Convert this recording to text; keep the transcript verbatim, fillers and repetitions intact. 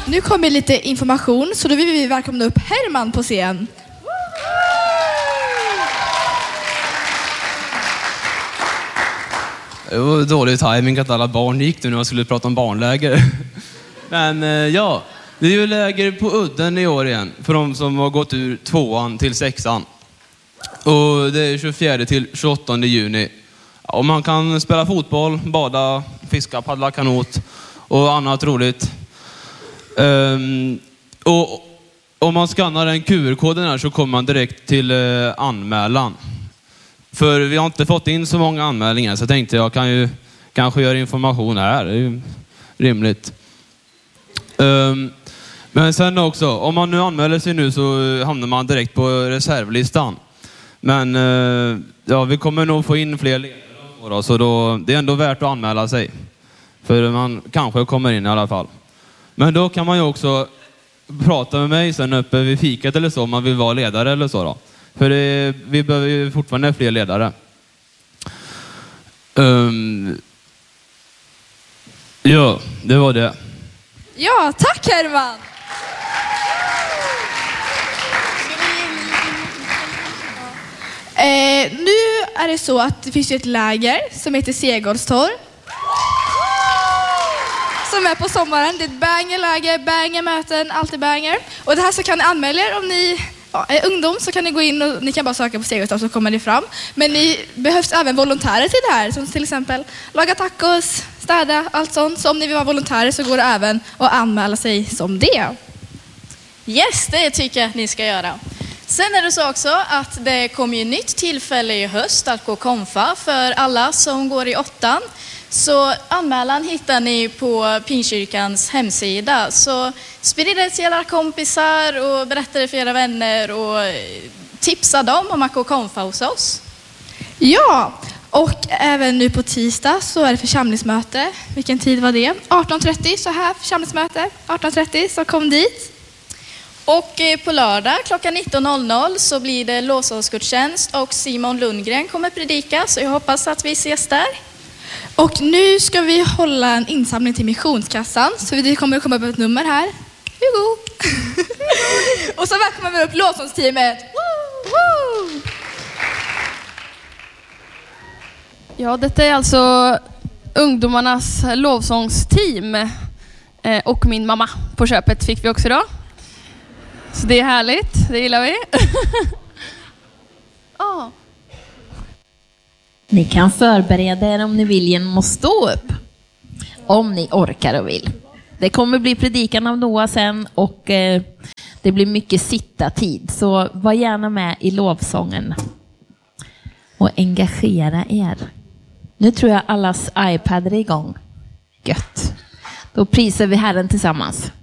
nu kommer lite information, så då vill vi välkomna upp Herman på scen. Det var dålig timing att alla barn gick nu när jag skulle prata om barnläger. Men eh, ja, det är ju läger på Udden i år igen för de som har gått ur tvåan till sexan. Och det är tjugofjärde till tjugoåttonde juni. Och man kan spela fotboll, bada, fiska, paddla kanot och annat roligt. Um, och om man skannar den Q R-koden här så kommer man direkt till uh, anmälan. För vi har inte fått in så många anmälningar, så jag tänkte jag kan ju kanske göra information här. Det är ju rimligt. Um, men sen också, om man nu anmäler sig nu så hamnar man direkt på reservlistan. Men uh, ja, vi kommer nog få in fler ledare då, så då, det är ändå värt att anmäla sig. För man kanske kommer in i alla fall. Men då kan man ju också prata med mig sen uppe vid fikat eller så om man vill vara ledare eller så då. För det, vi behöver ju fortfarande fler ledare. Um, ja, det var det. Ja, tack Herman! Eh, nu är det så att det finns ju ett läger som heter Segolstorp. Som är på sommaren. Det är ett bangerläger, bangermöten, allt är banger. Och det här så kan ni anmäla er om ni ja, är ungdom, så kan ni gå in och ni kan bara söka på Segolstorp så kommer ni fram. Men ni behövs även volontärer till det här, som till exempel laga tacos, städa, allt sånt. Så om ni vill vara volontärer så går det även att anmäla sig som det. Yes, det tycker jag att ni ska göra. Sen är det så också att det kommer ju nytt tillfälle i höst att gå konfa för alla som går i åttan. Så anmälan hittar ni på Pingstkyrkans hemsida. Så sprid det till era kompisar och berätta det för era vänner och tipsa dem om att gå konfa hos oss. Ja, och även nu på tisdag så är det församlingsmöte. Vilken tid var det? arton trettio, så här församlingsmöte. arton trettio, så kom dit. Och på lördag klockan nitton noll noll så blir det lovsångsgudstjänst och Simon Lundgren kommer predika. Så jag hoppas att vi ses där. Och nu ska vi hålla en insamling till missionskassan. Så det kommer att komma upp ett nummer här. Hugo! Och så välkomnar vi upp lovsångsteamet. Ja, detta är alltså ungdomarnas lovsångsteam. Eh, och min mamma på köpet fick vi också då. Så det är härligt, det gillar vi. oh. Ni kan förbereda er om ni vill genom att stå upp. Om ni orkar och vill. Det kommer bli predikan av Noah sen och eh, det blir mycket sitta tid. Så var gärna med i lovsången. Och engagera er. Nu tror jag allas iPad är igång. Gött. Då prisar vi Herren tillsammans.